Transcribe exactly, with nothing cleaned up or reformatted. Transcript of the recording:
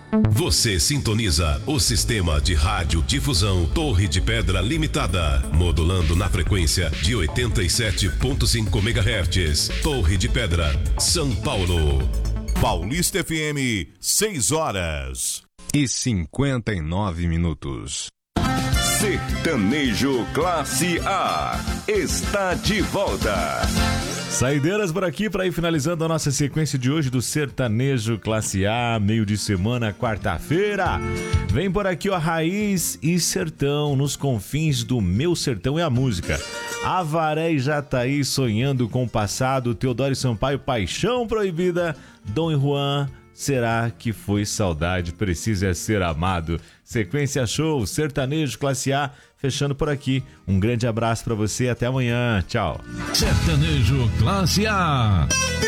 Você sintoniza o sistema de rádio difusão Torre de Pedra Limitada, modulando na frequência de oitenta e sete ponto cinco megahertz. Torre de Pedra, São Paulo. Paulista F M, seis horas e cinquenta e nove minutos. Sertanejo Classe A está de volta. Saideiras por aqui para ir finalizando a nossa sequência de hoje do Sertanejo Classe A, meio de semana, quarta-feira. Vem por aqui, ó, Raiz e Sertão, nos confins do meu sertão é a música. Avaré e Jataí, sonhando com o passado. Teodoro Sampaio, Paixão Proibida. Dom e Juan, será que foi saudade? Precisa ser amado. Sequência show, Sertanejo Classe A, fechando por aqui. Um grande abraço para você, até amanhã. Tchau. Sertanejo Classe A.